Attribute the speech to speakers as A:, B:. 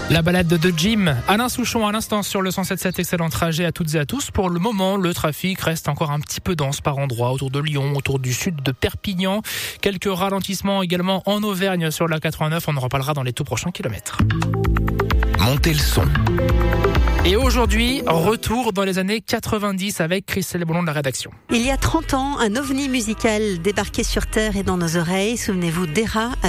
A: La balade de Jim, Alain Souchon à l'instant sur le 107.7, excellent trajet à toutes et à tous. Pour le moment, le trafic reste encore un petit peu dense par endroits autour de Lyon, autour du sud de Perpignan. Quelques ralentissements également en Auvergne sur la 89, on en reparlera dans les tout prochains kilomètres.
B: Montez le son.
A: Et aujourd'hui, retour dans les années 90 avec Christelle Boulon de la rédaction.
C: Il y a 30 ans, un ovni musical débarquait sur Terre et dans nos oreilles. Souvenez-vous d'Era